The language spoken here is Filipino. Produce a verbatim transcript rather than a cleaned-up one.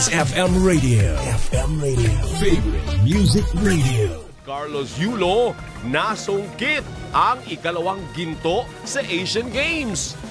F M Radio. F M Radio. Favorite Music Radio. Carlos Yulo, nasungkit ang ikalawang ginto sa Asian Games.